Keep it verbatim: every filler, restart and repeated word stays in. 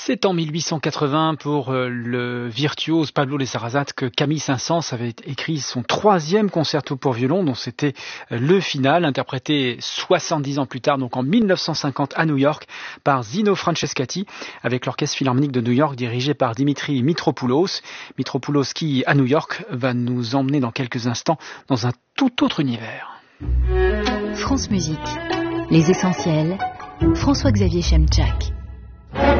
C'est en mille huit cent quatre-vingts pour le virtuose Pablo de Sarasate que Camille Saint-Saëns avait écrit son troisième concerto pour violon, dont c'était le final, interprété soixante-dix ans plus tard, donc en mille neuf cent cinquante à New York, par Zino Francescatti, avec l'Orchestre Philharmonique de New York, dirigé par Dimitri Mitropoulos. Mitropoulos qui, à New York, va nous emmener dans quelques instants dans un tout autre univers. France Musique, les essentiels, François-Xavier Chemchak.